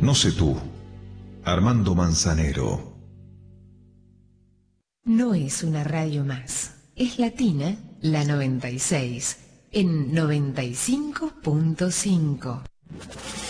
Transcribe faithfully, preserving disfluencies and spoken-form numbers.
No sé tú, Armando Manzanero. No es una radio más. Es Latina, la noventa y seis, en noventa y cinco punto cinco.